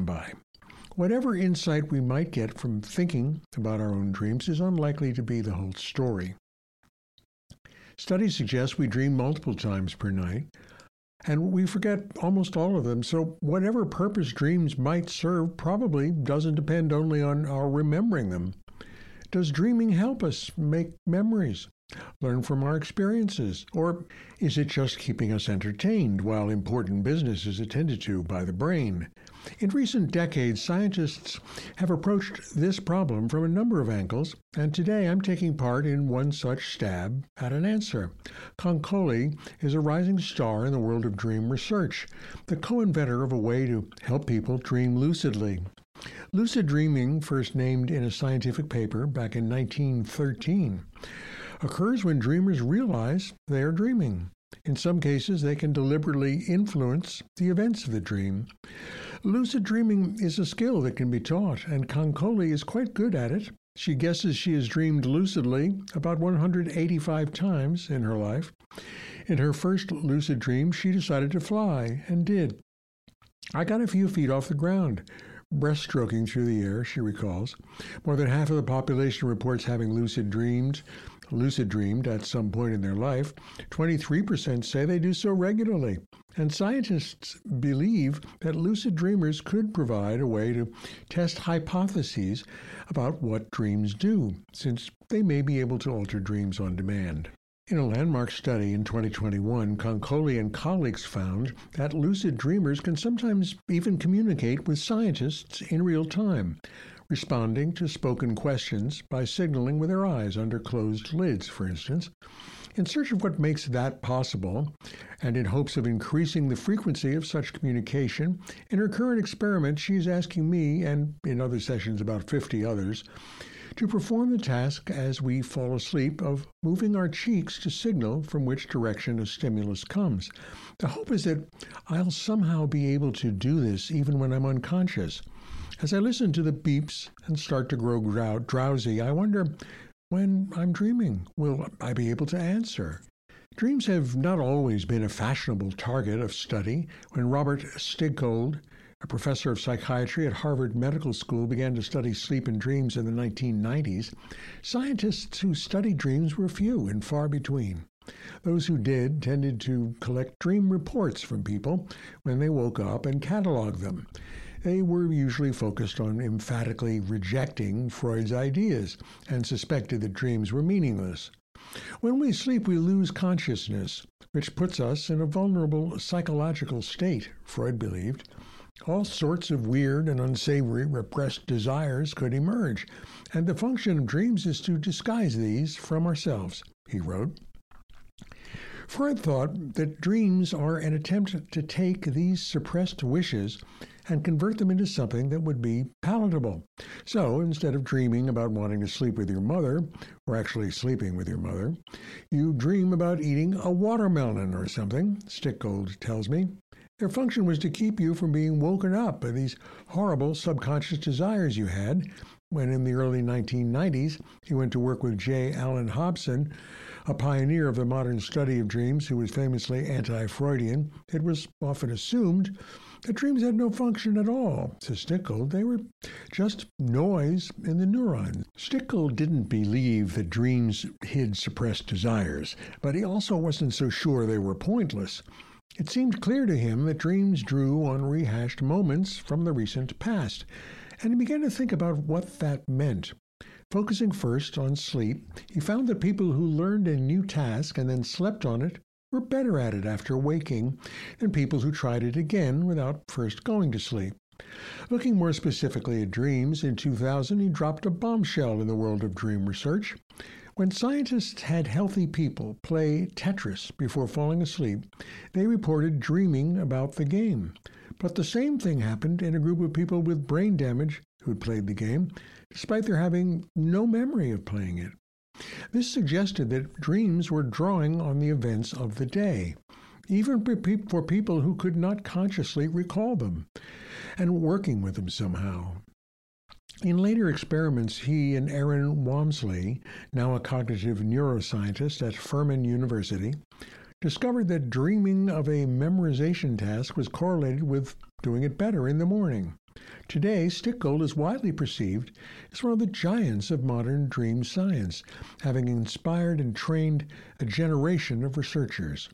come by. Whatever insight we might get from thinking about our own dreams is unlikely to be the whole story. Studies suggest we dream multiple times per night, and we forget almost all of them, so whatever purpose dreams might serve probably doesn't depend only on our remembering them. Does dreaming help us make memories, learn from our experiences, or is it just keeping us entertained while important business is attended to by the brain? In recent decades, scientists have approached this problem from a number of angles, and today I'm taking part in one such stab at an answer. Concoli is a rising star in the world of dream research, the co-inventor of a way to help people dream lucidly. Lucid dreaming, first named in a scientific paper back in 1913, occurs when dreamers realize they are dreaming. In some cases, they can deliberately influence the events of the dream. Lucid dreaming is a skill that can be taught, and Concoli is quite good at it. She guesses she has dreamed lucidly about 185 times in her life. In her first lucid dream, she decided to fly, and did. I got a few feet off the ground, breaststroking through the air, she recalls. More than half of the population reports having lucid dreamed at some point in their life. 23% say they do so regularly. And scientists believe that lucid dreamers could provide a way to test hypotheses about what dreams do, since they may be able to alter dreams on demand. In a landmark study in 2021, Concoli and colleagues found that lucid dreamers can sometimes even communicate with scientists in real time, responding to spoken questions by signaling with their eyes under closed lids, for instance. In search of what makes that possible, and in hopes of increasing the frequency of such communication, in her current experiment, she's asking me, and in other sessions about 50 others, to perform the task as we fall asleep of moving our cheeks to signal from which direction a stimulus comes. The hope is that I'll somehow be able to do this even when I'm unconscious. As I listen to the beeps and start to grow drowsy, I wonder, when I'm dreaming, will I be able to answer? Dreams have not always been a fashionable target of study. When Robert Stigkold, a professor of psychiatry at Harvard Medical School, began to study sleep and dreams in the 1990s, scientists who studied dreams were few and far between. Those who did tended to collect dream reports from people when they woke up and catalog them. They were usually focused on emphatically rejecting Freud's ideas and suspected that dreams were meaningless. When we sleep, we lose consciousness, which puts us in a vulnerable psychological state, Freud believed. All sorts of weird and unsavory repressed desires could emerge, and the function of dreams is to disguise these from ourselves, he wrote. Freud thought that dreams are an attempt to take these suppressed wishes and convert them into something that would be palatable. So, instead of dreaming about wanting to sleep with your mother, or actually sleeping with your mother, you dream about eating a watermelon or something, Stigkold tells me. Their function was to keep you from being woken up by these horrible subconscious desires you had. When in the early 1990s, he went to work with J. Allen Hobson, a pioneer of the modern study of dreams who was famously anti-Freudian, it was often assumed that dreams had no function at all. To Stigkold, they were just noise in the neurons. Stigkold didn't believe that dreams hid suppressed desires, but he also wasn't so sure they were pointless. It seemed clear to him that dreams drew on rehashed moments from the recent past, and he began to think about what that meant. Focusing first on sleep, he found that people who learned a new task and then slept on it were better at it after waking than people who tried it again without first going to sleep. Looking more specifically at dreams, in 2000 he dropped a bombshell in the world of dream research. When scientists had healthy people play Tetris before falling asleep, they reported dreaming about the game. But the same thing happened in a group of people with brain damage who had played the game, despite their having no memory of playing it. This suggested that dreams were drawing on the events of the day, even for people who could not consciously recall them, and working with them somehow. In later experiments, he and Aaron Walmsley, now a cognitive neuroscientist at Furman University, discovered that dreaming of a memorization task was correlated with doing it better in the morning. Today, Stickgold is widely perceived as one of the giants of modern dream science, having inspired and trained a generation of researchers.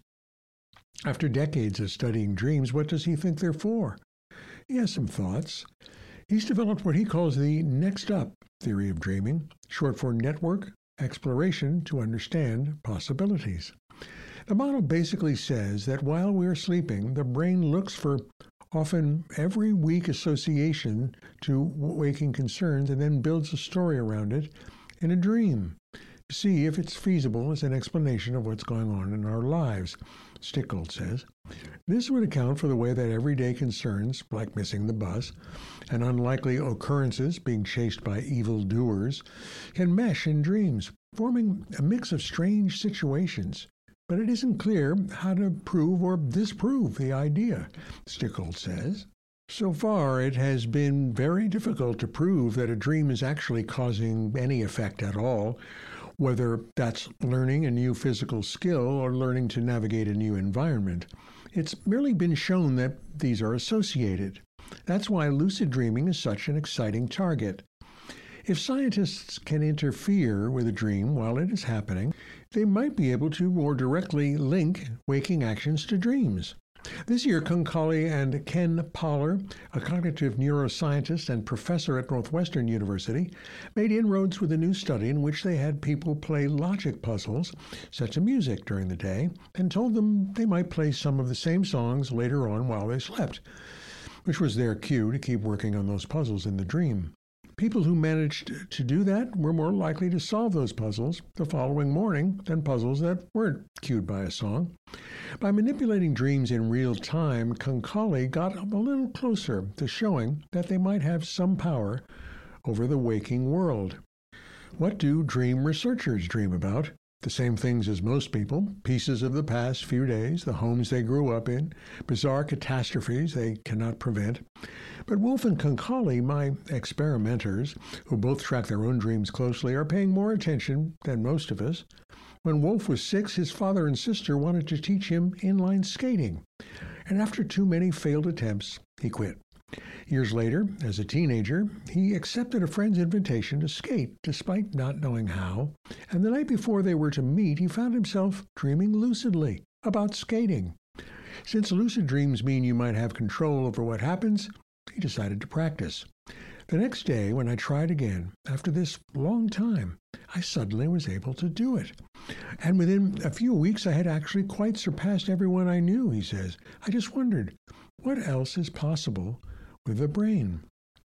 After decades of studying dreams, what does he think they're for? He has some thoughts. He's developed what he calls the next up theory of dreaming, short for network exploration to understand possibilities. The model basically says that while we're sleeping, the brain looks for often every weak association to waking concerns and then builds a story around it in a dream to see if it's feasible as an explanation of what's going on in our lives, Stickgold says. This would account for the way that everyday concerns, like missing the bus, and unlikely occurrences, being chased by evildoers, can mesh in dreams, forming a mix of strange situations. But it isn't clear how to prove or disprove the idea, Stickgold says. So far, it has been very difficult to prove that a dream is actually causing any effect at all, whether that's learning a new physical skill or learning to navigate a new environment. It's merely been shown that these are associated. That's why lucid dreaming is such an exciting target. If scientists can interfere with a dream while it is happening, they might be able to more directly link waking actions to dreams. This year, Konkoly and Ken Poller, a cognitive neuroscientist and professor at Northwestern University, made inroads with a new study in which they had people play logic puzzles set to music during the day and told them they might play some of the same songs later on while they slept, which was their cue to keep working on those puzzles in the dream. People who managed to do that were more likely to solve those puzzles the following morning than puzzles that weren't cued by a song. By manipulating dreams in real time, Konkoly got a little closer to showing that they might have some power over the waking world. What do dream researchers dream about? The same things as most people, pieces of the past few days, the homes they grew up in, bizarre catastrophes they cannot prevent. But Wolf and Konkoly, my experimenters, who both track their own dreams closely, are paying more attention than most of us. When Wolf was 6, his father and sister wanted to teach him inline skating, and after too many failed attempts, he quit. Years later, as a teenager, he accepted a friend's invitation to skate, despite not knowing how, and the night before they were to meet, he found himself dreaming lucidly about skating. Since lucid dreams mean you might have control over what happens, he decided to practice. The next day, when I tried again, after this long time, I suddenly was able to do it. And within a few weeks, I had actually quite surpassed everyone I knew, he says. I just wondered, what else is possible with the brain?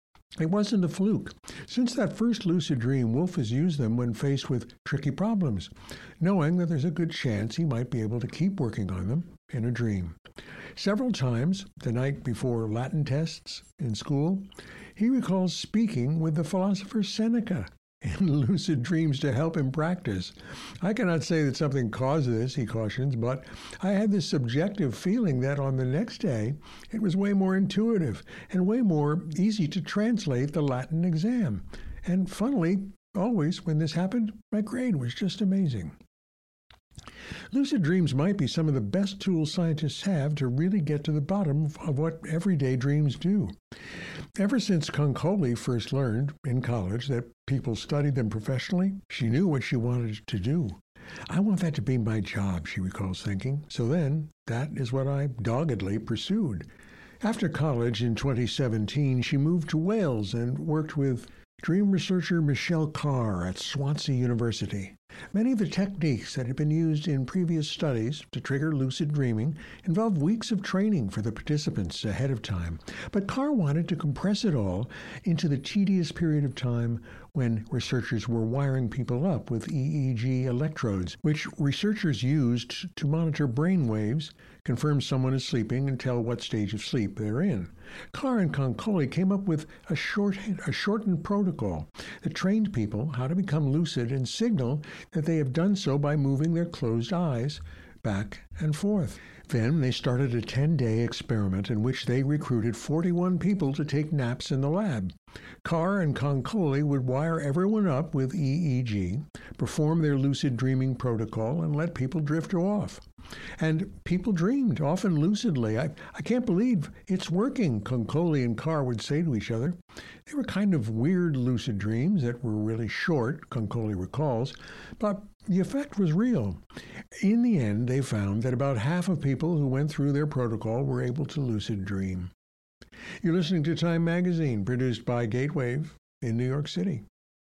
It wasn't a fluke. Since that first lucid dream, Wolf has used them when faced with tricky problems, knowing that there's a good chance he might be able to keep working on them in a dream. Several times, the night before Latin tests in school, he recalls speaking with the philosopher Seneca in lucid dreams to help him practice. I cannot say that something caused this, he cautions, but I had this subjective feeling that on the next day, it was way more intuitive and way more easy to translate the Latin exam. And funnily, always when this happened, my grade was just amazing. Lucid dreams might be some of the best tools scientists have to really get to the bottom of what everyday dreams do. Ever since Konkoly first learned in college that people studied them professionally, she knew what she wanted to do. I want that to be my job, she recalls thinking. So then, that is what I doggedly pursued. After college in 2017, she moved to Wales and worked with dream researcher Michelle Carr at Swansea University. Many of the techniques that had been used in previous studies to trigger lucid dreaming involved weeks of training for the participants ahead of time. But Carr wanted to compress it all into the tedious period of time when researchers were wiring people up with EEG electrodes, which researchers used to monitor brain waves, confirm someone is sleeping, and tell what stage of sleep they're in. Carr and Konkoly came up with a shortened protocol that trained people how to become lucid and signal that they have done so by moving their closed eyes back and forth. Then they started a 10-day experiment in which they recruited 41 people to take naps in the lab. Carr and Concoli would wire everyone up with EEG, perform their lucid dreaming protocol, and let people drift off. And people dreamed, often lucidly. I can't believe it's working, Concoli and Carr would say to each other. They were kind of weird lucid dreams that were really short, Concoli recalls, but the effect was real. In the end, they found that about half of people who went through their protocol were able to lucid dream. You're listening to Time Magazine, produced by Gatewave in New York City.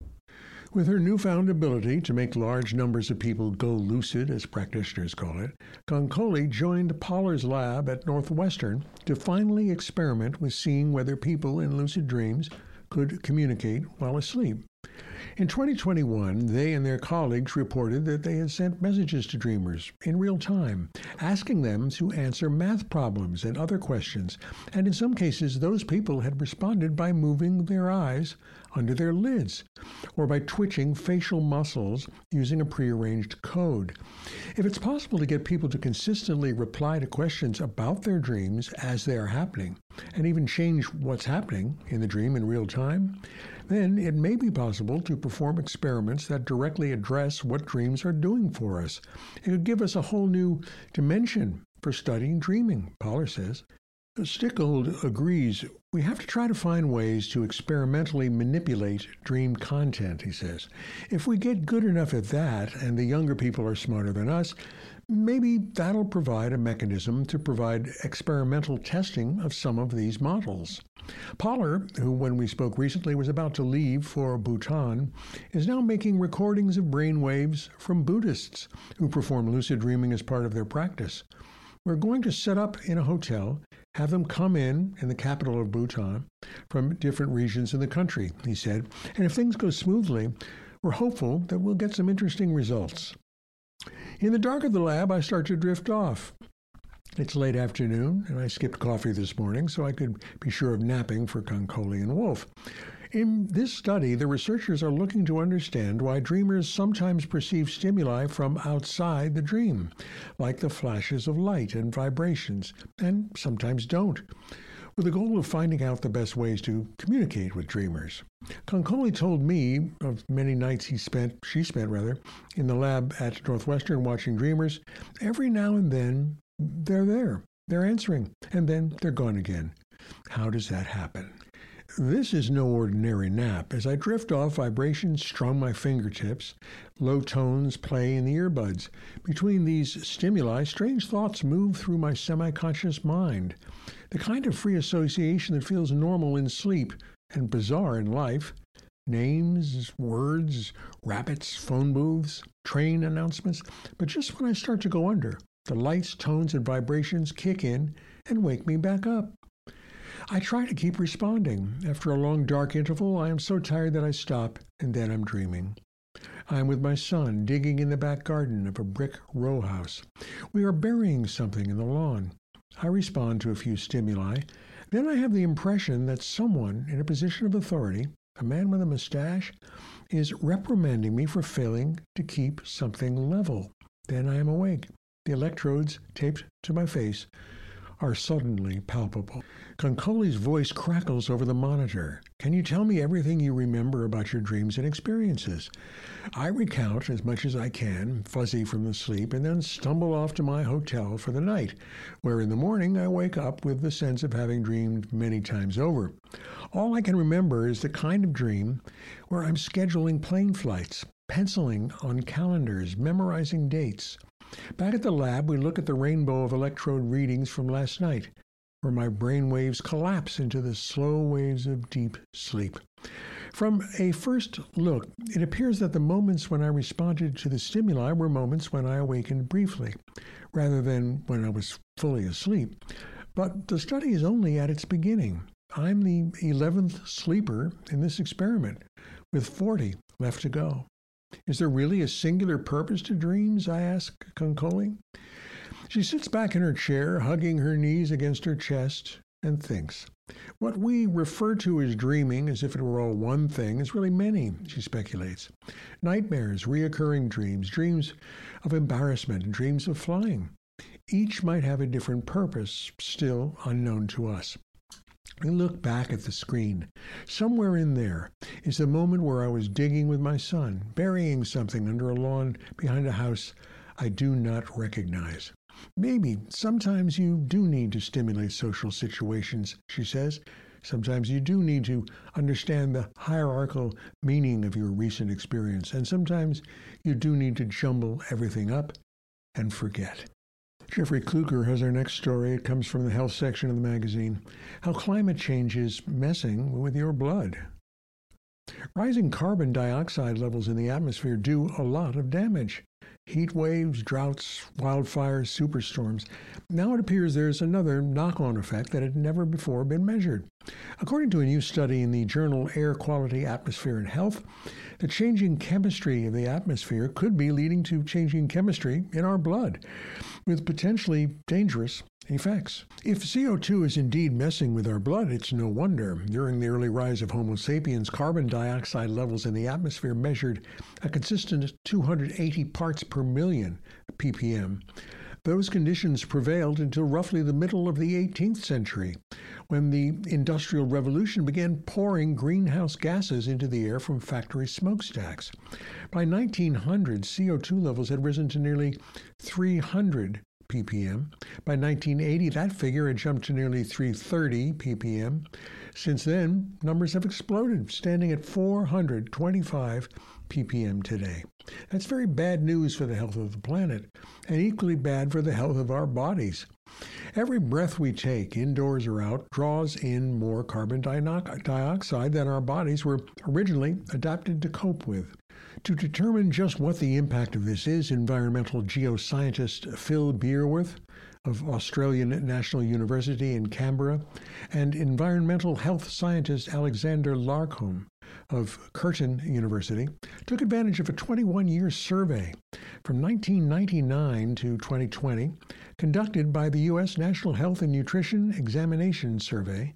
With her newfound ability to make large numbers of people go lucid, as practitioners call it, Concoli joined Pollar's lab at Northwestern to finally experiment with seeing whether people in lucid dreams could communicate while asleep. In 2021, they and their colleagues reported that they had sent messages to dreamers in real time, asking them to answer math problems and other questions, and in some cases, those people had responded by moving their eyes under their lids, or by twitching facial muscles using a prearranged code. If it's possible to get people to consistently reply to questions about their dreams as they are happening, and even change what's happening in the dream in real time, then it may be possible to perform experiments that directly address what dreams are doing for us. It could give us a whole new dimension for studying dreaming, Poller says. Stickold agrees. We have to try to find ways to experimentally manipulate dream content, he says. If we get good enough at that, and the younger people are smarter than us, maybe that'll provide a mechanism to provide experimental testing of some of these models. Poller, who when we spoke recently was about to leave for Bhutan, is now making recordings of brain waves from Buddhists who perform lucid dreaming as part of their practice. We're going to set up in a hotel, have them come in the capital of Bhutan, from different regions in the country, he said. And if things go smoothly, we're hopeful that we'll get some interesting results. In the dark of the lab, I start to drift off. It's late afternoon, and I skipped coffee this morning so I could be sure of napping for Concoli and Wolf. In this study, the researchers are looking to understand why dreamers sometimes perceive stimuli from outside the dream, like the flashes of light and vibrations, and sometimes don't, with the goal of finding out the best ways to communicate with dreamers. Concoli told me of many nights she spent in the lab at Northwestern watching dreamers. Every now and then, they're there, they're answering, and then they're gone again. How does that happen? This is no ordinary nap. As I drift off, vibrations strum my fingertips. Low tones play in the earbuds. Between these stimuli, strange thoughts move through my semi-conscious mind. The kind of free association that feels normal in sleep and bizarre in life. Names, words, rabbits, phone booths, train announcements. But just when I start to go under, the lights, tones, and vibrations kick in and wake me back up. I try to keep responding. After a long dark interval, I am so tired that I stop, and then I'm dreaming. I am with my son, digging in the back garden of a brick row house. We are burying something in the lawn. I respond to a few stimuli. Then I have the impression that someone in a position of authority, a man with a mustache, is reprimanding me for failing to keep something level. Then I am awake. The electrodes taped to my face are suddenly palpable. Concoli's voice crackles over the monitor. Can you tell me everything you remember about your dreams and experiences? I recount as much as I can, fuzzy from the sleep, and then stumble off to my hotel for the night, where in the morning I wake up with the sense of having dreamed many times over. All I can remember is the kind of dream where I'm scheduling plane flights, penciling on calendars, memorizing dates. Back at the lab, we look at the rainbow of electrode readings from last night, where my brain waves collapse into the slow waves of deep sleep. From a first look, it appears that the moments when I responded to the stimuli were moments when I awakened briefly, rather than when I was fully asleep. But the study is only at its beginning. I'm the 11th sleeper in this experiment, with 40 left to go. Is there really a singular purpose to dreams? I ask Concoli. She sits back in her chair, hugging her knees against her chest, and thinks. What we refer to as dreaming, as if it were all one thing, is really many, she speculates. Nightmares, reoccurring dreams, dreams of embarrassment, and dreams of flying. Each might have a different purpose, still unknown to us. We look back at the screen. Somewhere in there is the moment where I was digging with my son, burying something under a lawn behind a house I do not recognize. Maybe sometimes you do need to stimulate social situations, she says. Sometimes you do need to understand the hierarchical meaning of your recent experience, and sometimes you do need to jumble everything up and forget. Jeffrey Kluger has our next story. It comes from the health section of the magazine. How climate change is messing with your blood. Rising carbon dioxide levels in the atmosphere do a lot of damage. Heat waves, droughts, wildfires, superstorms. Now it appears there's another knock-on effect that had never before been measured. According to a new study in the journal Air Quality, Atmosphere and Health, the changing chemistry of the atmosphere could be leading to changing chemistry in our blood, with potentially dangerous effects. If CO2 is indeed messing with our blood, it's no wonder. During the early rise of Homo sapiens, carbon dioxide levels in the atmosphere measured a consistent 280 parts per million, ppm. Those conditions prevailed until roughly the middle of the 18th century, when the Industrial Revolution began pouring greenhouse gases into the air from factory smokestacks. By 1900, CO2 levels had risen to nearly 300 ppm. By 1980, that figure had jumped to nearly 330 ppm. Since then, numbers have exploded, standing at 425 ppm today. That's very bad news for the health of the planet, and equally bad for the health of our bodies. Every breath we take, indoors or out, draws in more carbon dioxide than our bodies were originally adapted to cope with. To determine just what the impact of this is, environmental geoscientist Phil Beerworth of Australian National University in Canberra and environmental health scientist Alexander Larcombe of Curtin University took advantage of a 21-year survey from 1999 to 2020 conducted by the U.S. National Health and Nutrition Examination Survey,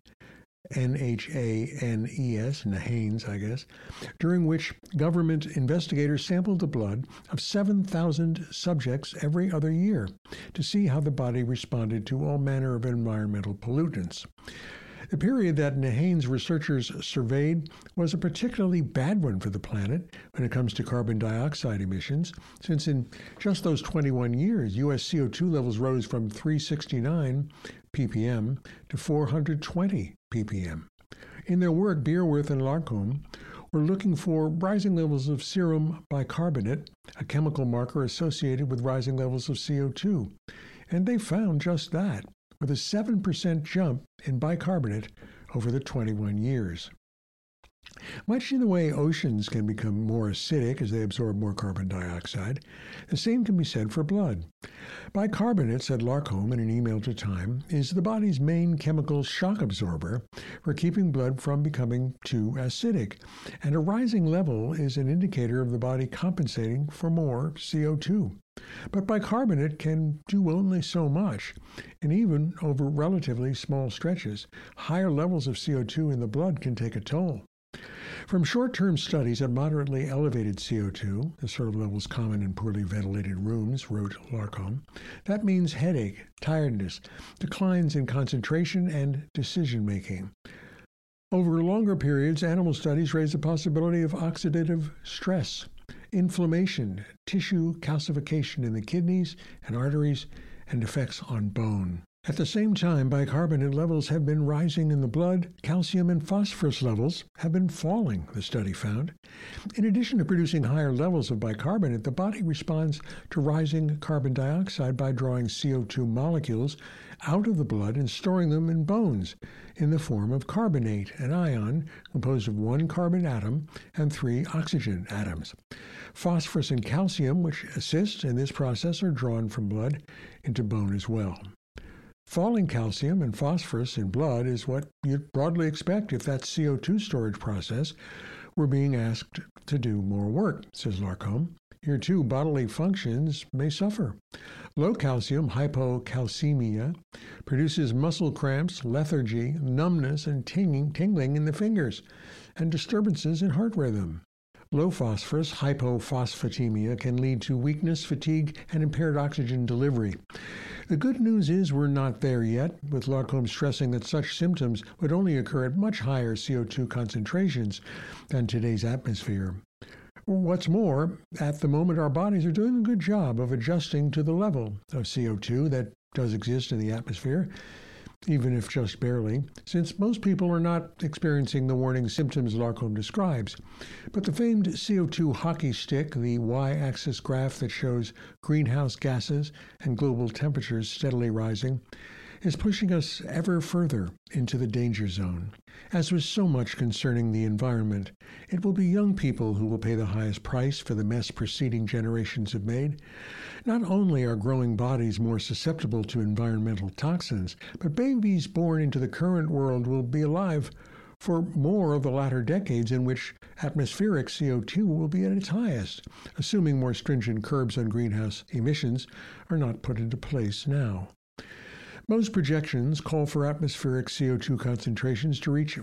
NHANES, I guess, during which government investigators sampled the blood of 7,000 subjects every other year to see how the body responded to all manner of environmental pollutants. The period that NHANES researchers surveyed was a particularly bad one for the planet when it comes to carbon dioxide emissions, since in just those 21 years, U.S. CO2 levels rose from 369 ppm to 420 ppm. In their work, Beerworth and Larcombe were looking for rising levels of serum bicarbonate, a chemical marker associated with rising levels of CO2, and they found just that, with a 7% jump in bicarbonate over the 21 years. Much in the way oceans can become more acidic as they absorb more carbon dioxide, the same can be said for blood. Bicarbonate, said Larcombe in an email to Time, is the body's main chemical shock absorber for keeping blood from becoming too acidic, and a rising level is an indicator of the body compensating for more CO2. But bicarbonate can do only so much, and even over relatively small stretches, higher levels of CO2 in the blood can take a toll. From short-term studies at moderately elevated CO2, the sort of levels common in poorly ventilated rooms, wrote Larcombe, that means headache, tiredness, declines in concentration and decision-making. Over longer periods, animal studies raise the possibility of oxidative stress, inflammation, tissue calcification in the kidneys and arteries, and effects on bone. At the same time, bicarbonate levels have been rising in the blood. Calcium and phosphorus levels have been falling, the study found. In addition to producing higher levels of bicarbonate, the body responds to rising carbon dioxide by drawing CO2 molecules out of the blood and storing them in bones in the form of carbonate, an ion composed of one carbon atom and 3 oxygen atoms. Phosphorus and calcium, which assist in this process, are drawn from blood into bone as well. Falling calcium and phosphorus in blood is what you'd broadly expect if that CO2 storage process were being asked to do more work, says Larcombe. Here, too, bodily functions may suffer. Low calcium, hypocalcemia, produces muscle cramps, lethargy, numbness, and tingling in the fingers, and disturbances in heart rhythm. Low phosphorus hypophosphatemia can lead to weakness, fatigue, and impaired oxygen delivery. The good news is we're not there yet, with Larcombe stressing that such symptoms would only occur at much higher CO2 concentrations than today's atmosphere. What's more, at the moment our bodies are doing a good job of adjusting to the level of CO2 that does exist in the atmosphere, even if just barely, since most people are not experiencing the warning symptoms Larcombe describes. But the famed CO2 hockey stick, the y-axis graph that shows greenhouse gases and global temperatures steadily rising, is pushing us ever further into the danger zone. As with so much concerning the environment, it will be young people who will pay the highest price for the mess preceding generations have made. Not only are growing bodies more susceptible to environmental toxins, but babies born into the current world will be alive for more of the latter decades in which atmospheric CO2 will be at its highest, assuming more stringent curbs on greenhouse emissions are not put into place now. Most projections call for atmospheric CO2 concentrations to reach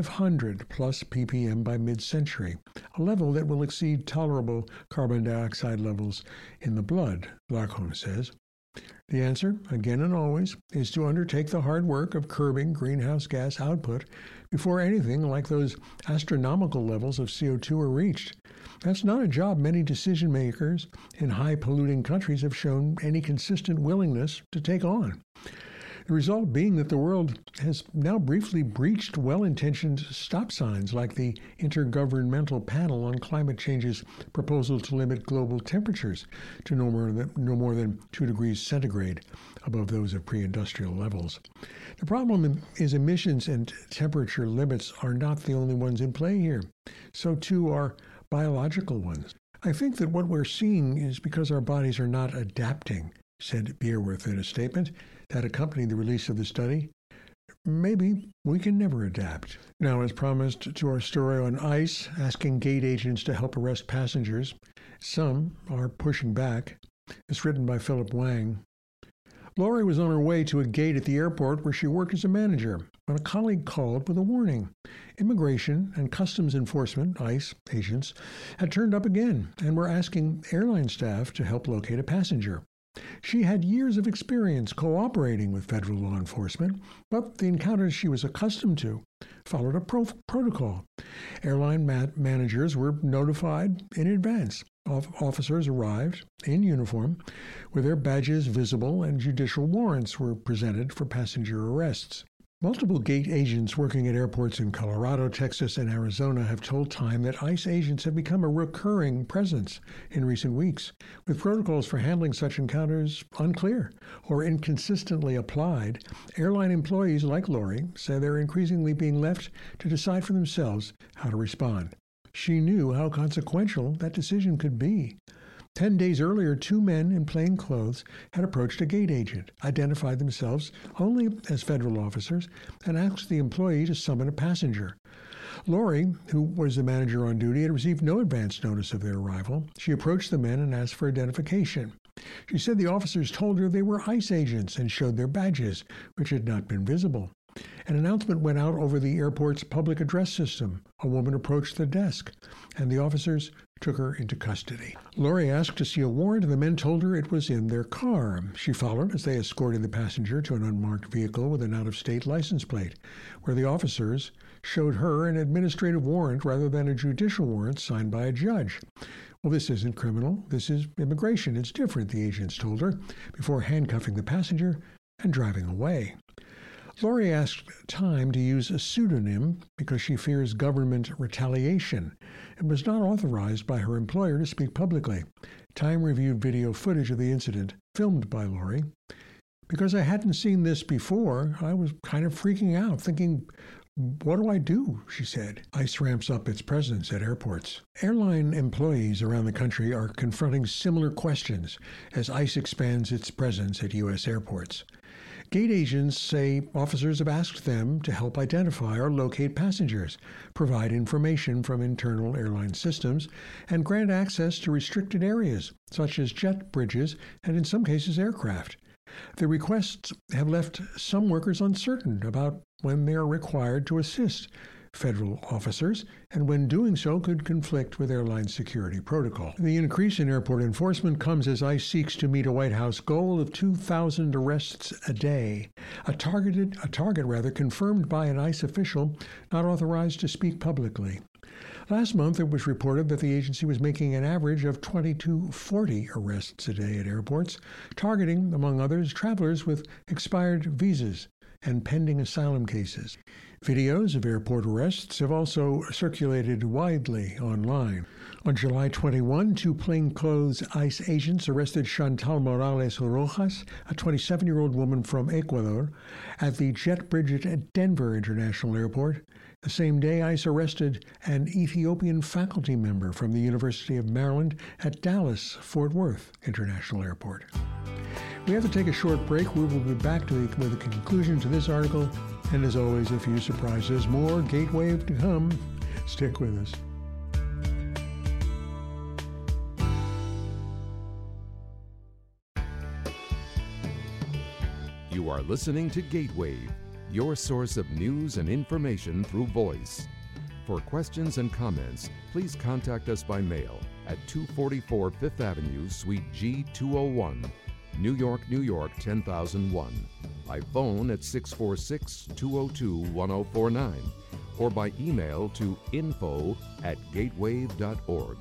500 plus ppm by mid-century, a level that will exceed tolerable carbon dioxide levels in the blood, Larcombe says. The answer, again and always, is to undertake the hard work of curbing greenhouse gas output before anything like those astronomical levels of CO2 are reached. That's not a job many decision makers in high-polluting countries have shown any consistent willingness to take on. The result being that the world has now briefly breached well-intentioned stop signs like the Intergovernmental Panel on Climate Change's proposal to limit global temperatures to no more than 2 degrees centigrade above those of pre-industrial levels. The problem is emissions and temperature limits are not the only ones in play here. So too are biological ones. I think that what we're seeing is because our bodies are not adapting, said Bierwirth in a statement that accompanied the release of the study. Maybe we can never adapt. Now, as promised to our story on ICE, asking gate agents to help arrest passengers, some are pushing back. It's written by Philip Wang. Lori was on her way to a gate at the airport where she worked as a manager when a colleague called with a warning. Immigration and Customs Enforcement, ICE agents, had turned up again and were asking airline staff to help locate a passenger. She had years of experience cooperating with federal law enforcement, but the encounters she was accustomed to followed a protocol. Airline managers were notified in advance. Officers arrived in uniform with their badges visible, and judicial warrants were presented for passenger arrests. Multiple gate agents working at airports in Colorado, Texas, and Arizona have told Time that ICE agents have become a recurring presence in recent weeks, with protocols for handling such encounters unclear or inconsistently applied. Airline employees like Lori say they're increasingly being left to decide for themselves how to respond. She knew how consequential that decision could be. 10 days earlier, 2 men in plain clothes had approached a gate agent, identified themselves only as federal officers, and asked the employee to summon a passenger. Lori, who was the manager on duty, had received no advance notice of their arrival. She approached the men and asked for identification. She said the officers told her they were ICE agents and showed their badges, which had not been visible. An announcement went out over the airport's public address system. A woman approached the desk, and the officers took her into custody. Lori asked to see a warrant, and the men told her it was in their car. She followed as they escorted the passenger to an unmarked vehicle with an out-of-state license plate, where the officers showed her an administrative warrant rather than a judicial warrant signed by a judge. Well, this isn't criminal. This is immigration. It's different, the agents told her, before handcuffing the passenger and driving away. Lori asked Time to use a pseudonym because she fears government retaliation and was not authorized by her employer to speak publicly. Time reviewed video footage of the incident, filmed by Lori. Because I hadn't seen this before, I was kind of freaking out, thinking, what do I do? She said. ICE ramps up its presence at airports. Airline employees around the country are confronting similar questions as ICE expands its presence at U.S. airports. Gate agents say officers have asked them to help identify or locate passengers, provide information from internal airline systems, and grant access to restricted areas, such as jet bridges and, in some cases, aircraft. The requests have left some workers uncertain about when they are required to assist, federal officers, and when doing so could conflict with airline security protocol. The increase in airport enforcement comes as ICE seeks to meet a White House goal of 2,000 arrests a day, a target confirmed by an ICE official not authorized to speak publicly. Last month, it was reported that the agency was making an average of 20 to 40 arrests a day at airports, targeting, among others, travelers with expired visas and pending asylum cases. Videos of airport arrests have also circulated widely online. On July 21, two plainclothes ICE agents arrested Chantal Morales Rojas, a 27-year-old woman from Ecuador, at the jet bridge at Denver International Airport. The same day, ICE arrested an Ethiopian faculty member from the University of Maryland at Dallas-Fort Worth International Airport. We have to take a short break. We will be back with a conclusion to this article. And as always, a few surprises, more Gateway to come. Stick with us. You are listening to Gateway, your source of news and information through voice. For questions and comments, please contact us by mail at 244 Fifth Avenue, Suite G201, New York, New York 10001, by phone at 646-202-1049, or by email to info@gatewave.org.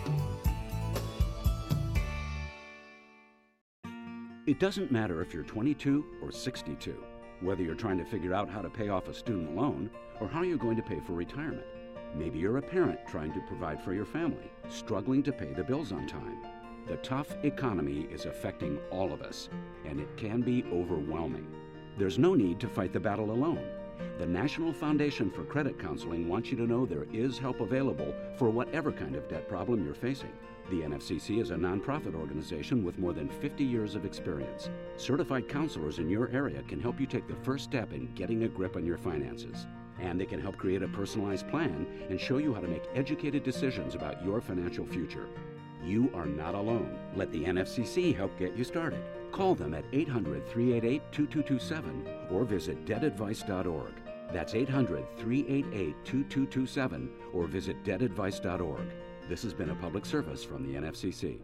It doesn't matter if you're 22 or 62, whether you're trying to figure out how to pay off a student loan or how you're going to pay for retirement. Maybe you're a parent trying to provide for your family, struggling to pay the bills on time. The tough economy is affecting all of us, and it can be overwhelming. There's no need to fight the battle alone. The National Foundation for Credit Counseling wants you to know there is help available for whatever kind of debt problem you're facing. The NFCC is a nonprofit organization with more than 50 years of experience. Certified counselors in your area can help you take the first step in getting a grip on your finances. And they can help create a personalized plan and show you how to make educated decisions about your financial future. You are not alone. Let the NFCC help get you started. Call them at 800-388-2227 or visit debtadvice.org. That's 800-388-2227 or visit debtadvice.org. This has been a public service from the NFCC.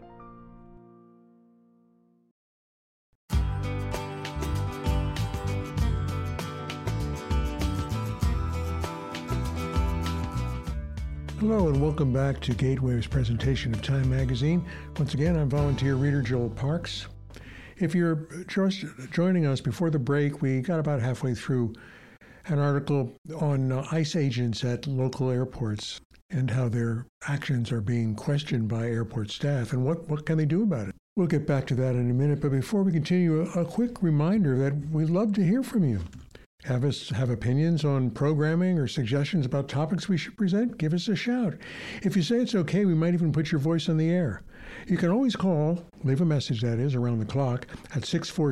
Hello and welcome back to Gateway's presentation of Time Magazine. Once again, I'm volunteer reader Joel Parks. If you're just joining us before the break, we got about halfway through an article on ICE agents at local airports and how their actions are being questioned by airport staff and what can they do about it. We'll get back to that in a minute, but before we continue, a quick reminder that we'd love to hear from you. Have opinions on programming or suggestions about topics we should present? Give us a shout. If you say it's okay, we might even put your voice on the air. You can always call, leave a message that is, around the clock at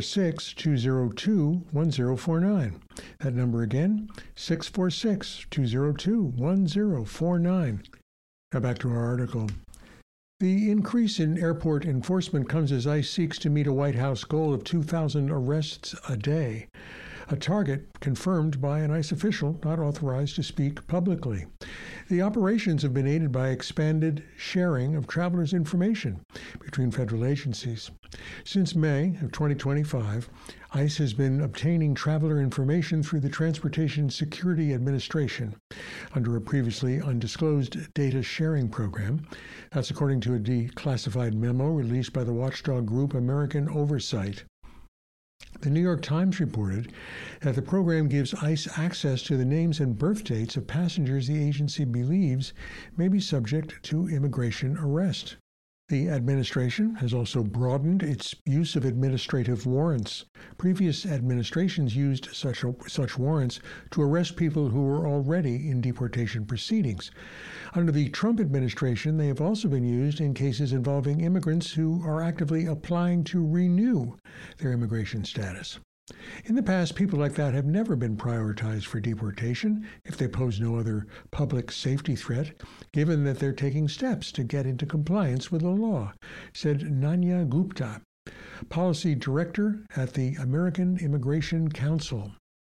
646-202-1049. That number again, 646-202-1049. Now back to our article. The increase in airport enforcement comes as ICE seeks to meet a White House goal of 2,000 arrests a day, a target confirmed by an ICE official not authorized to speak publicly. The operations have been aided by expanded sharing of travelers' information between federal agencies. Since May of 2025, ICE has been obtaining traveler information through the Transportation Security Administration under a previously undisclosed data sharing program. That's according to a declassified memo released by the watchdog group American Oversight. The New York Times reported that the program gives ICE access to the names and birth dates of passengers the agency believes may be subject to immigration arrest. The administration has also broadened its use of administrative warrants. Previous administrations used such warrants to arrest people who were already in deportation proceedings. Under the Trump administration, they have also been used in cases involving immigrants who are actively applying to renew their immigration status. In the past, people like that have never been prioritized for deportation if they pose no other public safety threat, given that they're taking steps to get into compliance with the law, said Nanya Gupta, policy director at the American Immigration Council.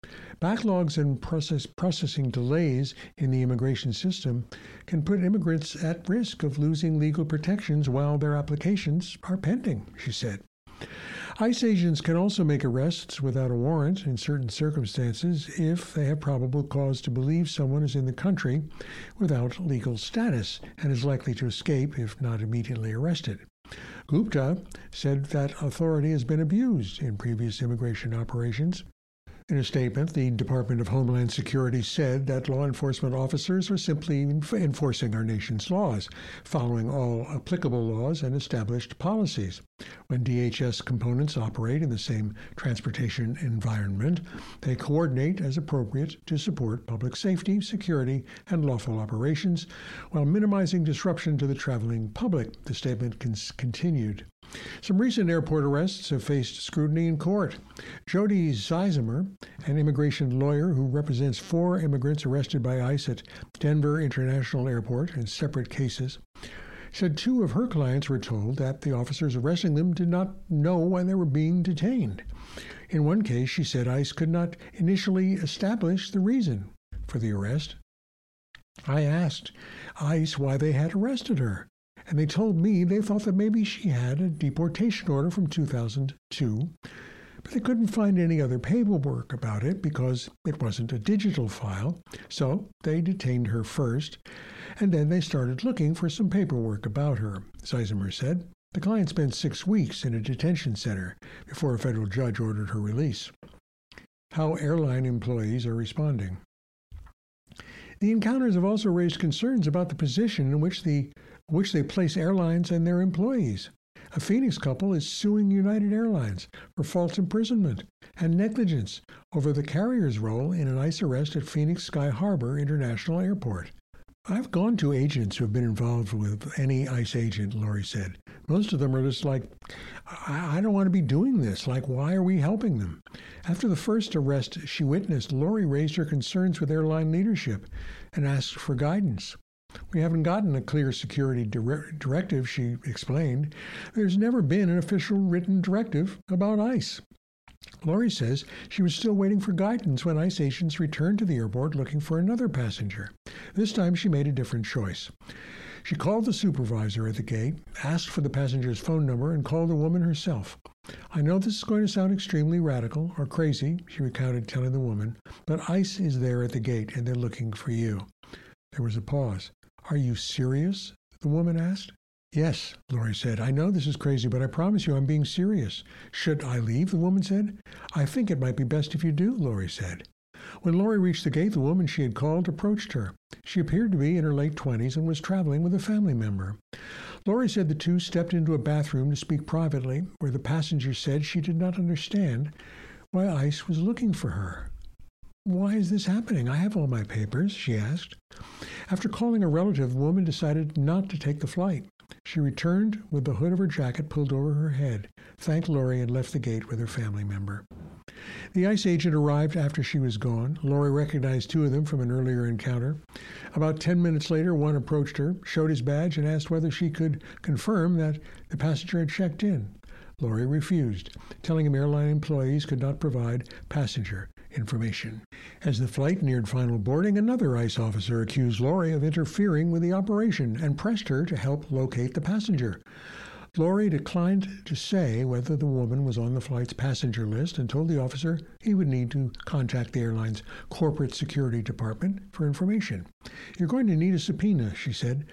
Backlogs and processing delays in the immigration system can put immigrants at risk of losing legal protections while their applications are pending, she said. ICE agents can also make arrests without a warrant in certain circumstances if they have probable cause to believe someone is in the country without legal status and is likely to escape if not immediately arrested. Gupta said that authority has been abused in previous immigration operations. In a statement, the Department of Homeland Security said that law enforcement officers are simply enforcing our nation's laws, following all applicable laws and established policies. When DHS components operate in the same transportation environment, they coordinate as appropriate to support public safety, security, and lawful operations, while minimizing disruption to the traveling public, the statement continued. Some recent airport arrests have faced scrutiny in court. Jody Zeisimer, an immigration lawyer who represents 4 immigrants arrested by ICE at Denver International Airport in separate cases, said 2 of her clients were told that the officers arresting them did not know why they were being detained. In one case, she said ICE could not initially establish the reason for the arrest. I asked ICE why they had arrested her, and they told me they thought that maybe she had a deportation order from 2002, but they couldn't find any other paperwork about it because it wasn't a digital file, so they detained her first, and then they started looking for some paperwork about her, Zeisimer said. The client spent 6 weeks in a detention center before a federal judge ordered her release. How airline employees are responding. The encounters have also raised concerns about the position in which they place airlines and their employees. A Phoenix couple is suing United Airlines for false imprisonment and negligence over the carrier's role in an ICE arrest at Phoenix Sky Harbor International Airport. I've gone to agents who have been involved with any ICE agent, Lori said. Most of them are just like, I don't want to be doing this. Like, why are we helping them? After the first arrest she witnessed, Lori raised her concerns with airline leadership and asked for guidance. We haven't gotten a clear security directive, she explained. There's never been an official written directive about ICE. Lori says she was still waiting for guidance when ICE agents returned to the airport looking for another passenger. This time she made a different choice. She called the supervisor at the gate, asked for the passenger's phone number, and called the woman herself. I know this is going to sound extremely radical or crazy, she recounted, telling the woman, but ICE is there at the gate and they're looking for you. There was a pause. Are you serious? The woman asked. Yes, Lori said. I know this is crazy, but I promise you I'm being serious. Should I leave? The woman said. I think it might be best if you do, Lori said. When Lori reached the gate, the woman she had called approached her. She appeared to be in her late 20s and was traveling with a family member. Lori said the two stepped into a bathroom to speak privately, where the passenger said she did not understand why ICE was looking for her. Why is this happening? I have all my papers, she asked. After calling a relative, the woman decided not to take the flight. She returned with the hood of her jacket pulled over her head, thanked Lori, and left the gate with her family member. The ICE agent arrived after she was gone. Lori recognized 2 of them from an earlier encounter. About 10 minutes later, one approached her, showed his badge, and asked whether she could confirm that the passenger had checked in. Lori refused, telling him airline employees could not provide passenger information. As the flight neared final boarding, another ICE officer accused Lori of interfering with the operation and pressed her to help locate the passenger. Lori declined to say whether the woman was on the flight's passenger list and told the officer he would need to contact the airline's corporate security department for information. You're going to need a subpoena, she said.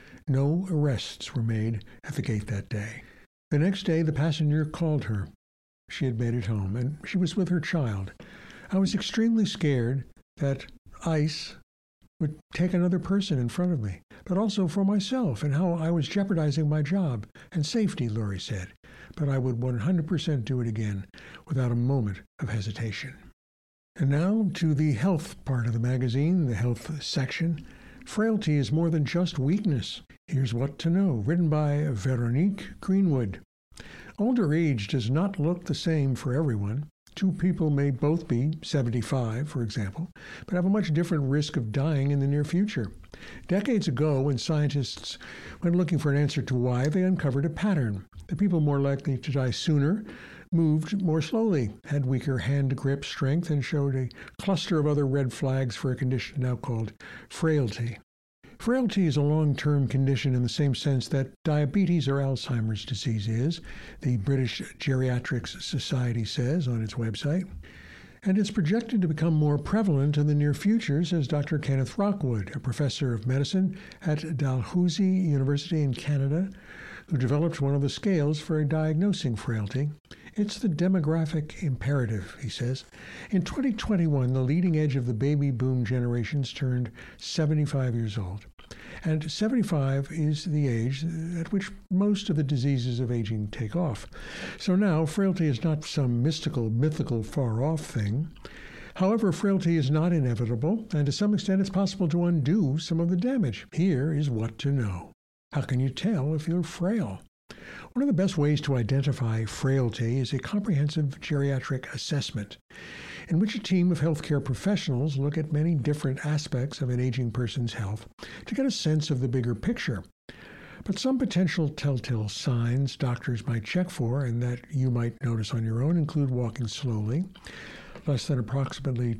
No arrests were made at the gate that day. The next day, the passenger called her. She had made it home, and she was with her child. I was extremely scared that ICE would take another person in front of me, but also for myself and how I was jeopardizing my job and safety, Lori said. But I would 100% do it again without a moment of hesitation. And now to the health part of the magazine, the health section. Frailty is more than just weakness. Here's what to know, written by Veronique Greenwood. Older age does not look the same for everyone. 2 people may both be 75, for example, but have a much different risk of dying in the near future. Decades ago, when scientists went looking for an answer to why, they uncovered a pattern. The people more likely to die sooner moved more slowly, had weaker hand grip strength, and showed a cluster of other red flags for a condition now called frailty. Frailty is a long-term condition in the same sense that diabetes or Alzheimer's disease is, the British Geriatrics Society says on its website. And it's projected to become more prevalent in the near future, says Dr. Kenneth Rockwood, a professor of medicine at Dalhousie University in Canada, who developed one of the scales for diagnosing frailty. It's the demographic imperative, he says. In 2021, the leading edge of the baby boom generations turned 75 years old. And 75 is the age at which most of the diseases of aging take off. So now, frailty is not some mythical, far-off thing. However, frailty is not inevitable, and to some extent it's possible to undo some of the damage. Here is what to know. How can you tell if you're frail? One of the best ways to identify frailty is a comprehensive geriatric assessment, in which a team of healthcare professionals look at many different aspects of an aging person's health to get a sense of the bigger picture. But some potential telltale signs doctors might check for and that you might notice on your own include walking slowly, less than approximately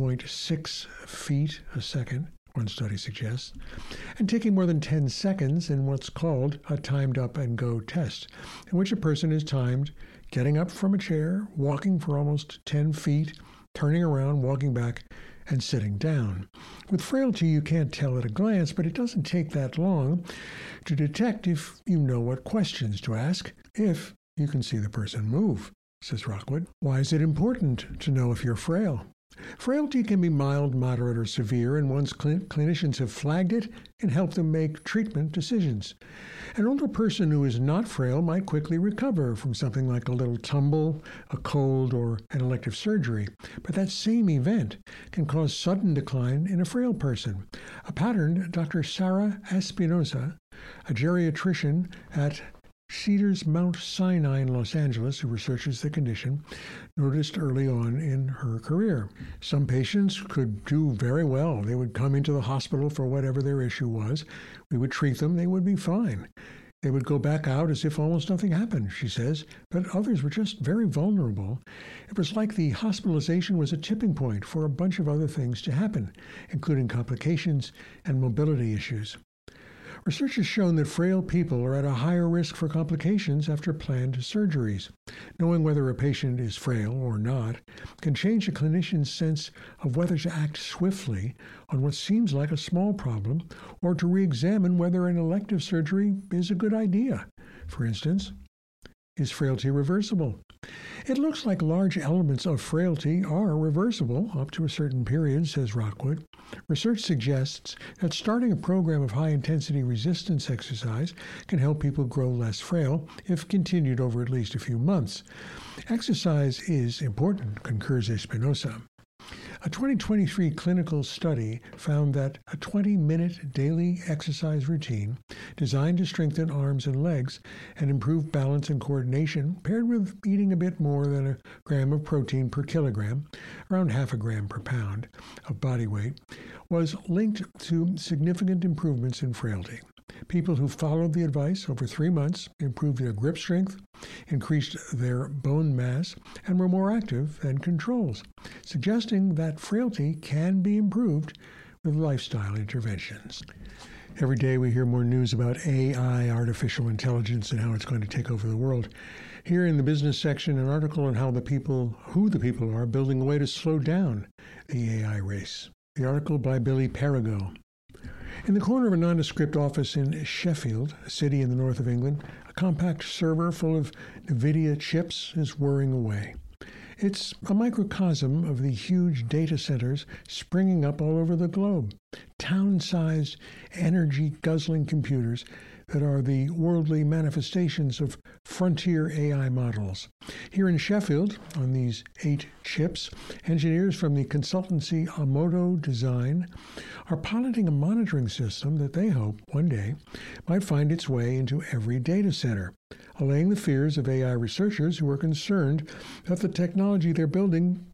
2.6 feet a second, one study suggests, and taking more than 10 seconds in what's called a timed up and go test, in which a person is timed getting up from a chair, walking for almost 10 feet, turning around, walking back, and sitting down. With frailty, you can't tell at a glance, but it doesn't take that long to detect if you know what questions to ask, if you can see the person move, says Rockwood. Why is it important to know if you're frail? Frailty can be mild, moderate, or severe, and once clinicians have flagged it, can help them make treatment decisions. An older person who is not frail might quickly recover from something like a little tumble, a cold, or an elective surgery, but that same event can cause sudden decline in a frail person, a pattern Dr. Sarah Espinosa, a geriatrician at Cedars Mount Sinai in Los Angeles, who researches the condition, noticed early on in her career. Some patients could do very well. They would come into the hospital for whatever their issue was. We would treat them. They would be fine. They would go back out as if almost nothing happened, she says, but others were just very vulnerable. It was like the hospitalization was a tipping point for a bunch of other things to happen, including complications and mobility issues. Research has shown that frail people are at a higher risk for complications after planned surgeries. Knowing whether a patient is frail or not can change a clinician's sense of whether to act swiftly on what seems like a small problem or to re-examine whether an elective surgery is a good idea. For instance, is frailty reversible? It looks like large elements of frailty are reversible up to a certain period, says Rockwood. Research suggests that starting a program of high-intensity resistance exercise can help people grow less frail if continued over at least a few months. Exercise is important, concurs Espinosa. A 2023 clinical study found that a 20-minute daily exercise routine designed to strengthen arms and legs and improve balance and coordination, paired with eating a bit more than a gram of protein per kilogram, around half a gram per pound of body weight, was linked to significant improvements in frailty. People who followed the advice over 3 months improved their grip strength, increased their bone mass, and were more active than controls, suggesting that frailty can be improved with lifestyle interventions. Every day we hear more news about AI, artificial intelligence, and how it's going to take over the world. Here in the business section, an article on who the people are building a way to slow down the AI race. The article by Billy Perigo. In the corner of a nondescript office in Sheffield, a city in the north of England, a compact server full of NVIDIA chips is whirring away. It's a microcosm of the huge data centers springing up all over the globe, town-sized, energy-guzzling computers that are the worldly manifestations of frontier AI models. Here in Sheffield, on these 8 chips, engineers from the consultancy Amodo Design are piloting a monitoring system that they hope one day might find its way into every data center, allaying the fears of AI researchers who are concerned that the technology they're building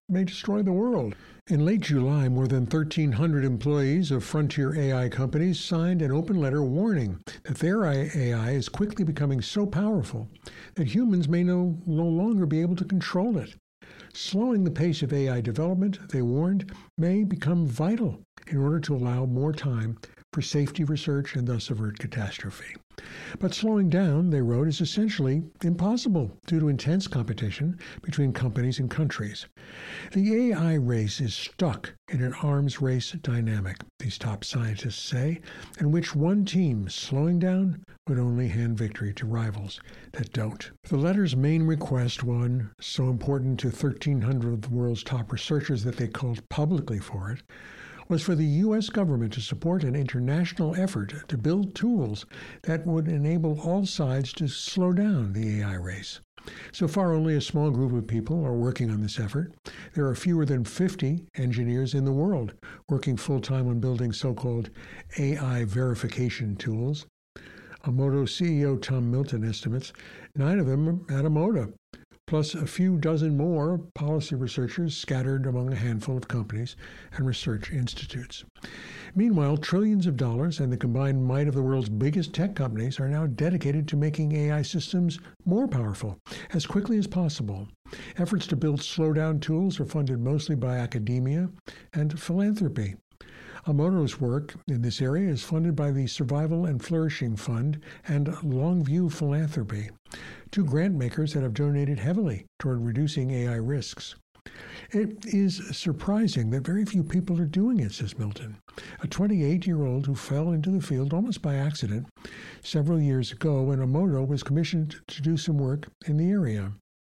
may destroy the world. In late July, more than 1,300 employees of frontier AI companies signed an open letter warning that their AI is quickly becoming so powerful that humans may no longer be able to control it. Slowing the pace of AI development, they warned, may become vital in order to allow more time for safety research and thus avert catastrophe. But slowing down, they wrote, is essentially impossible due to intense competition between companies and countries. The AI race is stuck in an arms race dynamic, these top scientists say, in which one team slowing down would only hand victory to rivals that don't. The letter's main request, one so important to 1,300 of the world's top researchers that they called publicly for it, was for the U.S. government to support an international effort to build tools that would enable all sides to slow down the AI race. So far, only a small group of people are working on this effort. There are fewer than 50 engineers in the world working full-time on building so-called AI verification tools. Emoto CEO Tom Milton estimates 9 of them at Emoto, plus a few dozen more policy researchers scattered among a handful of companies and research institutes. Meanwhile, trillions of dollars and the combined might of the world's biggest tech companies are now dedicated to making AI systems more powerful as quickly as possible. Efforts to build slowdown tools are funded mostly by academia and philanthropy. Emoto's work in this area is funded by the Survival and Flourishing Fund and Longview Philanthropy, 2 grant makers that have donated heavily toward reducing AI risks. It is surprising that very few people are doing it, says Milton, a 28-year-old who fell into the field almost by accident several years ago when Emoto was commissioned to do some work in the area.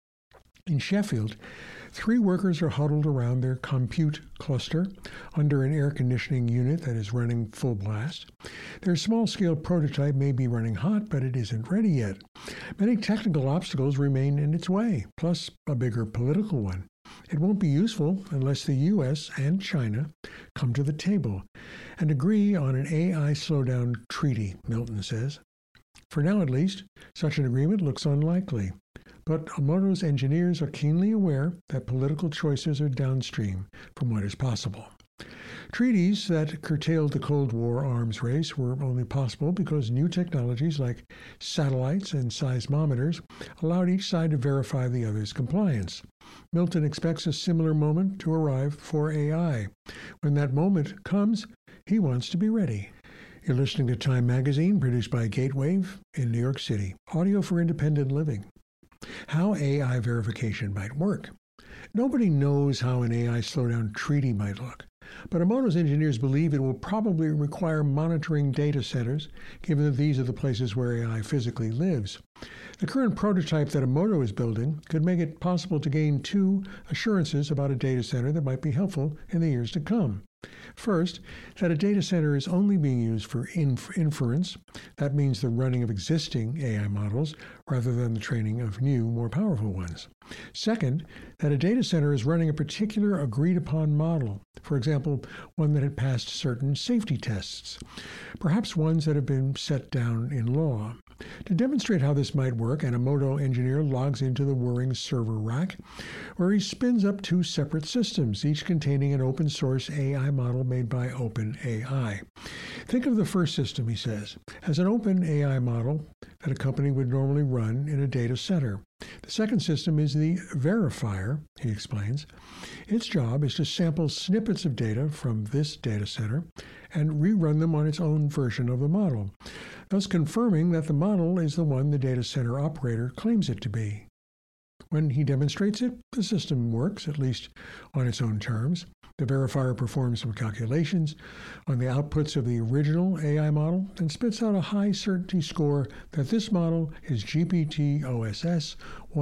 In Sheffield, 3 workers are huddled around their compute cluster under an air conditioning unit that is running full blast. Their small-scale prototype may be running hot, but it isn't ready yet. Many technical obstacles remain in its way, plus a bigger political one. It won't be useful unless the U.S. and China come to the table and agree on an AI slowdown treaty, Milton says. For now, at least, such an agreement looks unlikely. But Emoto's engineers are keenly aware that political choices are downstream from what is possible. Treaties that curtailed the Cold War arms race were only possible because new technologies like satellites and seismometers allowed each side to verify the other's compliance. Milton expects a similar moment to arrive for AI. When that moment comes, he wants to be ready. You're listening to Time Magazine, produced by Gatewave in New York City. Audio for independent living. How AI verification might work. Nobody knows how an AI slowdown treaty might look, but Emoto's engineers believe it will probably require monitoring data centers, given that these are the places where AI physically lives. The current prototype that Emoto is building could make it possible to gain 2 assurances about a data center that might be helpful in the years to come. First, that a data center is only being used for inference. That means the running of existing AI models rather than the training of new, more powerful ones. Second, that a data center is running a particular agreed-upon model, for example, one that had passed certain safety tests, perhaps ones that have been set down in law. To demonstrate how this might work, an Emoto engineer logs into the Whirring server rack, where he spins up 2 separate systems, each containing an open-source AI model made by OpenAI. Think of the first system, he says, as an OpenAI model that a company would normally run in a data center. The second system is the verifier, he explains. Its job is to sample snippets of data from this data center and rerun them on its own version of the model, thus confirming that the model is the one the data center operator claims it to be. When he demonstrates it, the system works, at least on its own terms. The verifier performs some calculations on the outputs of the original AI model and spits out a high certainty score that this model is GPT-OSS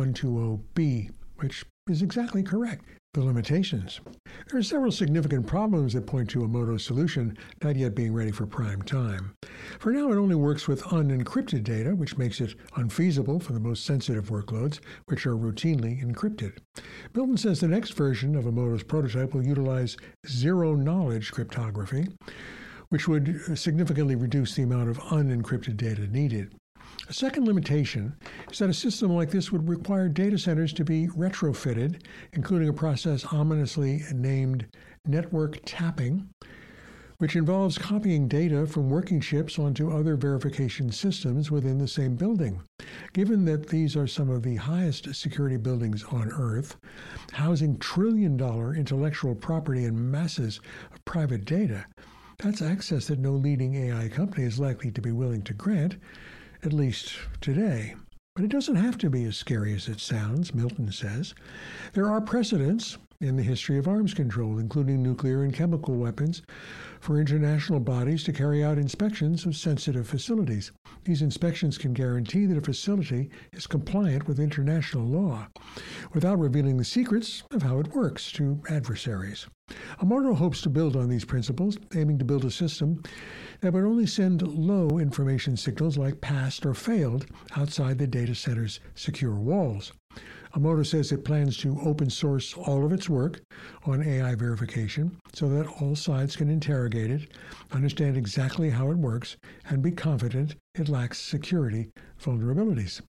120B, which is exactly correct. The limitations. There are several significant problems that point to Emoto's solution not yet being ready for prime time. For now, it only works with unencrypted data, which makes it unfeasible for the most sensitive workloads, which are routinely encrypted. Milton says the next version of Emoto's prototype will utilize zero-knowledge cryptography, which would significantly reduce the amount of unencrypted data needed. A second limitation is that a system like this would require data centers to be retrofitted, including a process ominously named network tapping, which involves copying data from working chips onto other verification systems within the same building. Given that these are some of the highest security buildings on Earth, housing trillion-dollar intellectual property and masses of private data, that's access that no leading AI company is likely to be willing to grant, at least today. But it doesn't have to be as scary as it sounds, Milton says. There are precedents in the history of arms control, including nuclear and chemical weapons, for international bodies to carry out inspections of sensitive facilities. These inspections can guarantee that a facility is compliant with international law, without revealing the secrets of how it works to adversaries. Emoto hopes to build on these principles, aiming to build a system that would only send low information signals like passed or failed outside the data center's secure walls. Emoto says it plans to open source all of its work on AI verification so that all sides can interrogate it, understand exactly how it works, and be confident it lacks security vulnerabilities.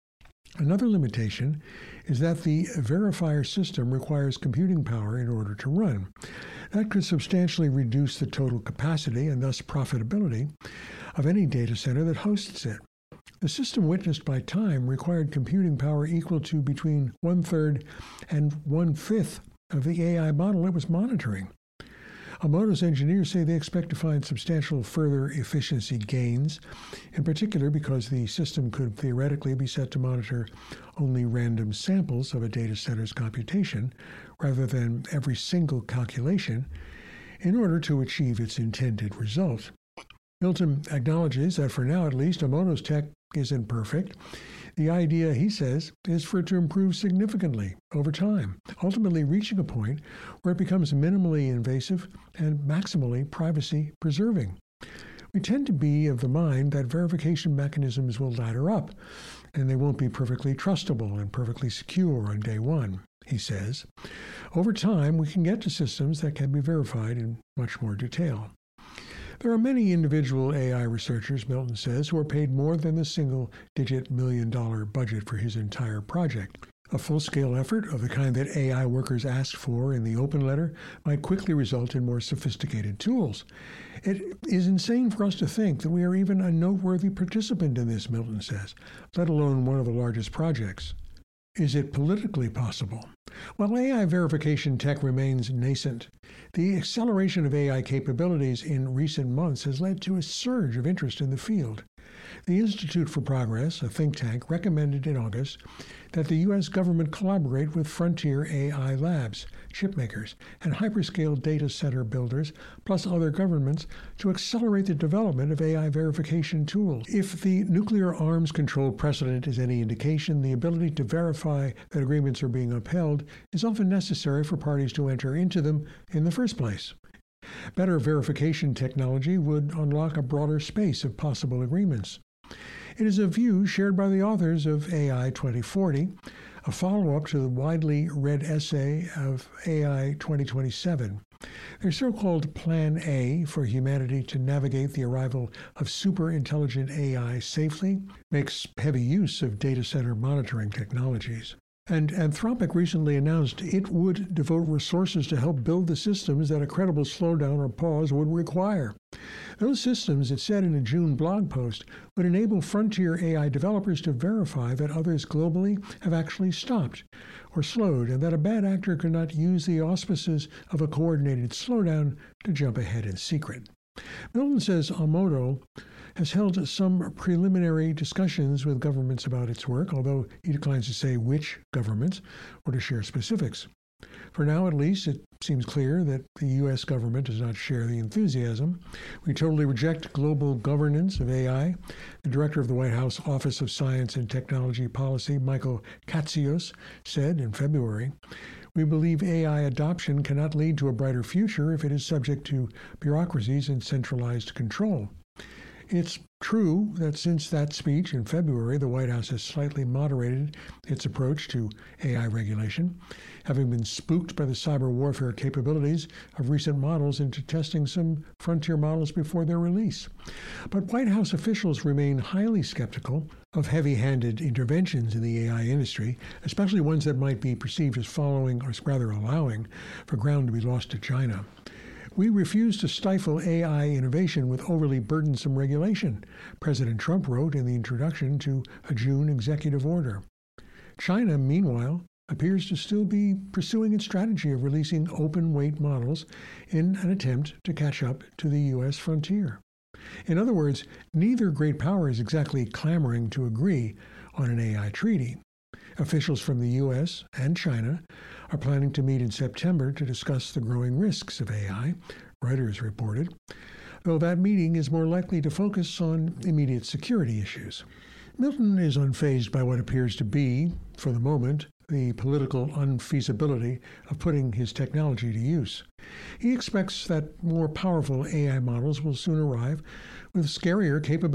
Another limitation is that the verifier system requires computing power in order to run. That could substantially reduce the total capacity and thus profitability of any data center that hosts it. The system witnessed by Time required computing power equal to between 1/3 and 1/5 of the AI model it was monitoring. Emoto's engineers say they expect to find substantial further efficiency gains, in particular because the system could theoretically be set to monitor only random samples of a data center's computation, rather than every single calculation, in order to achieve its intended result. Milton acknowledges that for now at least, Emoto's tech isn't perfect. The idea, he says, is for it to improve significantly over time, ultimately reaching a point where it becomes minimally invasive and maximally privacy-preserving. We tend to be of the mind that verification mechanisms will ladder up, and they won't be perfectly trustable and perfectly secure on day one, he says. Over time, we can get to systems that can be verified in much more detail. There are many individual AI researchers, Milton says, who are paid more than the single-digit million-dollar budget for his entire project. A full-scale effort of the kind that AI workers asked for in the open letter might quickly result in more sophisticated tools. It is insane for us to think that we are even a noteworthy participant in this, Milton says, let alone one of the largest projects. Is it politically possible? While AI verification tech remains nascent, the acceleration of AI capabilities in recent months has led to a surge of interest in the field. The Institute for Progress, a think tank, recommended in August that the U.S. government collaborate with frontier AI labs, chipmakers, and hyperscale data center builders, plus other governments, to accelerate the development of AI verification tools. If the nuclear arms control precedent is any indication, the ability to verify that agreements are being upheld is often necessary for parties to enter into them in the first place. Better verification technology would unlock a broader space of possible agreements. It is a view shared by the authors of AI 2040, a follow-up to the widely read essay of AI 2027. Their so-called Plan A for humanity to navigate the arrival of super-intelligent AI safely makes heavy use of data center monitoring technologies. And Anthropic recently announced it would devote resources to help build the systems that a credible slowdown or pause would require. Those systems, it said in a June blog post, would enable frontier AI developers to verify that others globally have actually stopped or slowed, and that a bad actor could not use the auspices of a coordinated slowdown to jump ahead in secret. Milton says Emoto has held some preliminary discussions with governments about its work, although he declines to say which governments or to share specifics. For now, at least, it seems clear that the U.S. government does not share the enthusiasm. We totally reject global governance of AI. The director of the White House Office of Science and Technology Policy, Michael Katsios, said in February, "We believe AI adoption cannot lead to a brighter future if it is subject to bureaucracies and centralized control." It's true that since that speech in February, the White House has slightly moderated its approach to AI regulation, having been spooked by the cyber warfare capabilities of recent models into testing some frontier models before their release. But White House officials remain highly skeptical of heavy-handed interventions in the AI industry, especially ones that might be perceived as following, or rather allowing, for ground to be lost to China. We refuse to stifle AI innovation with overly burdensome regulation, President Trump wrote in the introduction to a June executive order. China, meanwhile, appears to still be pursuing its strategy of releasing open-weight models in an attempt to catch up to the U.S. frontier. In other words, neither great power is exactly clamoring to agree on an AI treaty. Officials from the U.S. and China are planning to meet in September to discuss the growing risks of AI, Reuters reported, though that meeting is more likely to focus on immediate security issues. Milton is unfazed by what appears to be, for the moment, the political unfeasibility of putting his technology to use. He expects that more powerful AI models will soon arrive with scarier capabilities